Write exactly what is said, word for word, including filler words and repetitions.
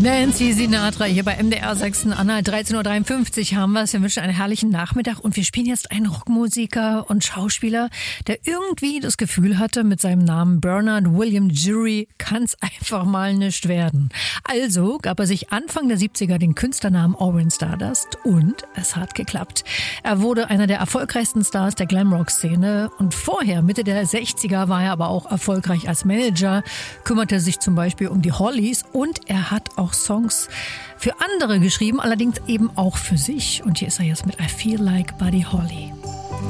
Nancy Sinatra hier bei M D R Sachsen-Anhalt. dreizehn Uhr dreiundfünfzig haben wir es. Wir wünschen einen herrlichen Nachmittag und wir spielen jetzt einen Rockmusiker und Schauspieler, der irgendwie das Gefühl hatte, mit seinem Namen Bernard William Jury kann es einfach mal nicht werden. Also gab er sich Anfang der siebziger den Künstlernamen Orin Stardust und es hat geklappt. Er wurde einer der erfolgreichsten Stars der Glamrock-Szene und vorher, Mitte der sechziger, war er aber auch erfolgreich als Manager, kümmerte sich zum Beispiel um die Hollies und er hat auch Songs für andere geschrieben, allerdings eben auch für sich. Und hier ist er jetzt mit I Feel Like Buddy Holly.